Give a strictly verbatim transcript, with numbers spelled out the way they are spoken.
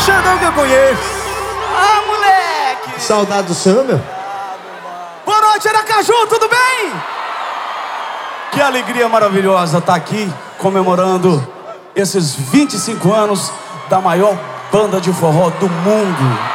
Xandão que eu conheço. Ah, moleque! Saudade do senhor, meu. Boa noite, Aracaju, tudo bem? Que alegria maravilhosa estar aqui comemorando esses vinte e cinco anos da maior banda de forró do mundo.